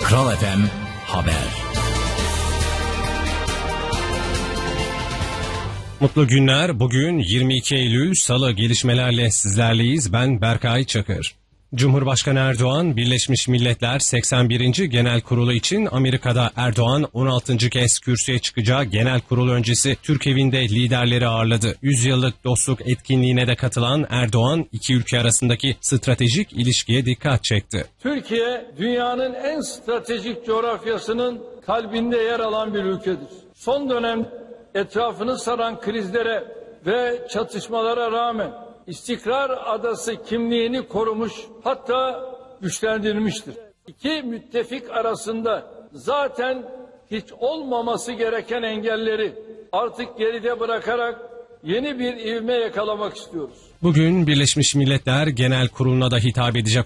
Kral FM Haber. Mutlu günler. Bugün 22 Eylül Salı, gelişmelerle sizlerleyiz. Ben Berkay Çakır. Cumhurbaşkanı Erdoğan, Birleşmiş Milletler 81. Genel Kurulu için Amerika'da Erdoğan 16. kez kürsüye çıkacağı genel kurul öncesi Türk Evi'nde liderleri ağırladı. 100 yıllık dostluk etkinliğine de katılan Erdoğan, iki ülke arasındaki stratejik ilişkiye dikkat çekti. Türkiye, dünyanın en stratejik coğrafyasının kalbinde yer alan bir ülkedir. Son dönem etrafını saran krizlere ve çatışmalara rağmen İstikrar Adası kimliğini korumuş, hatta güçlendirmiştir. İki müttefik arasında zaten hiç olmaması gereken engelleri artık geride bırakarak yeni bir ivme yakalamak istiyoruz. Bugün Birleşmiş Milletler Genel Kurulu'na da hitap edecek